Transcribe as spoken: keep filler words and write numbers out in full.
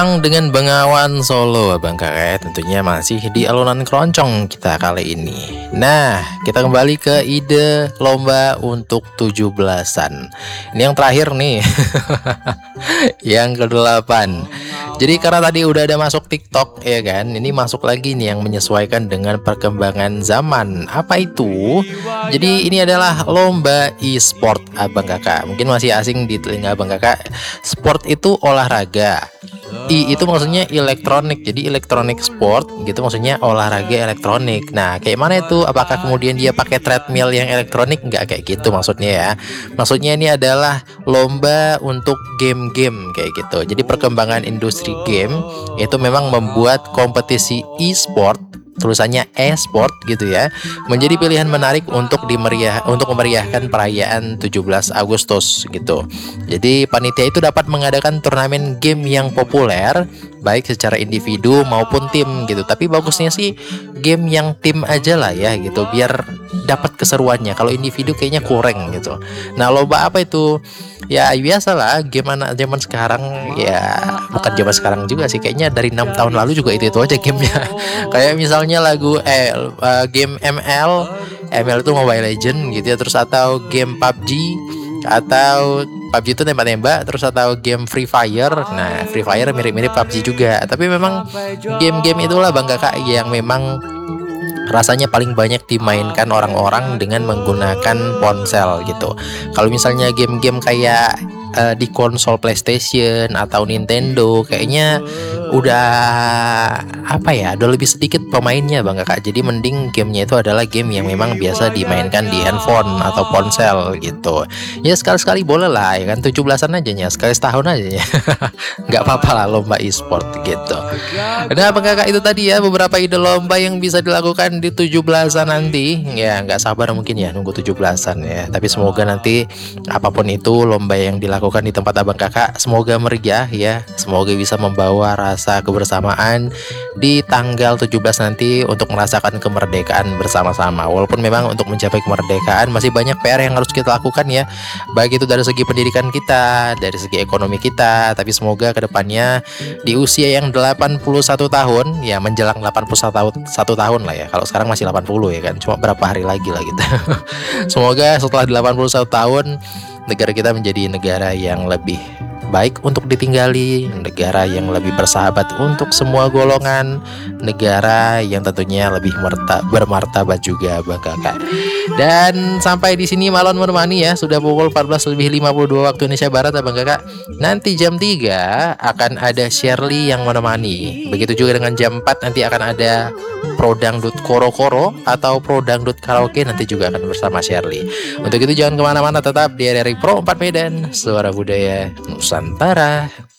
Dengan Bengawan Solo Abang Kakak, tentunya masih di alunan keroncong kita kali ini. Nah, kita kembali ke ide lomba untuk tujuh belasan. Ini yang terakhir nih. Yang kedelapan. Jadi karena tadi udah ada masuk TikTok ya kan, ini masuk lagi nih yang menyesuaikan dengan perkembangan zaman. Apa itu? Jadi ini adalah lomba e-sport Abang Kakak. Mungkin masih asing di telinga Abang Kakak. Sport itu olahraga. I itu maksudnya elektronik, jadi elektronik sport gitu, maksudnya olahraga elektronik. Nah, kayak mana itu? Apakah kemudian dia pakai treadmill yang elektronik? Enggak kayak gitu maksudnya ya. Maksudnya ini adalah lomba untuk game-game kayak gitu. Jadi perkembangan industri game itu memang membuat kompetisi e-sport, tulisannya e-sport gitu ya, menjadi pilihan menarik untuk dimeriah untuk memeriahkan perayaan tujuh belas Agustus gitu. Jadi panitia itu dapat mengadakan turnamen game yang populer baik secara individu maupun tim gitu. Tapi bagusnya sih game yang tim aja lah ya gitu, biar dapat keseruannya. Kalau individu kayaknya kurang gitu. Nah, lomba apa itu? Ya biasalah game anak zaman sekarang, ya bukan zaman sekarang juga sih, kayaknya dari enam tahun lalu juga itu itu aja gamenya. Kayak misalnya lagu eh uh, game M L M L itu Mobile Legend gitu ya, terus atau game P U B G, atau P U B G itu tembak-tembak, terus atau game Free Fire. Nah, Free Fire mirip-mirip P U B G juga, tapi memang game-game itulah Bang Kakak yang memang rasanya paling banyak dimainkan orang-orang dengan menggunakan ponsel gitu. Kalau misalnya game-game kayak uh, di konsol PlayStation atau Nintendo, kayaknya udah apa ya, udah lebih sedikit pemainnya Bang Kakak. Jadi mending gamenya itu adalah game yang memang biasa dimainkan di handphone atau ponsel gitu. Ya sekali-sekali boleh lah ya kan, tujuh belasan aja ya, sekali setahun aja ya. Nggak apa-apa lah lomba e-sport gitu. Nah Bang Kakak, itu tadi ya beberapa ide lomba yang bisa dilakukan di tujuh belasan nanti. Ya nggak sabar mungkin ya nunggu tujuh belasan ya. Tapi semoga nanti apapun itu lomba yang dilakukan di tempat Abang Kakak, semoga meriah ya. Semoga bisa membawa rasa kebersamaan di tanggal tujuh belas nanti untuk merasakan kemerdekaan bersama-sama. Walaupun memang untuk mencapai kemerdekaan masih banyak P R yang harus kita lakukan ya, baik itu dari segi pendidikan kita, dari segi ekonomi kita. Tapi semoga kedepannya di usia yang delapan puluh satu tahun ya, menjelang delapan puluh satu tahun lah ya, kalau sekarang masih delapan puluh ya kan, cuma berapa hari lagi lah gitu. Semoga setelah delapan puluh satu tahun negara kita menjadi negara yang lebih baik untuk ditinggali, negara yang lebih bersahabat untuk semua golongan, negara yang tentunya lebih merta, bermartabat juga Bang Kakak. Dan sampai di sini Malon menemani ya, sudah pukul empat belas lebih lima puluh dua waktu Indonesia Barat Bang Kakak. Nanti jam tiga akan ada Shirley yang menemani. Begitu juga dengan jam empat nanti akan ada Pro Dangdut Koro-Koro atau Pro Dangdut Karaoke, nanti juga akan bersama Shirley. Untuk itu jangan kemana-mana, tetap di R R I Pro empat Medan, suara budaya Nusantara.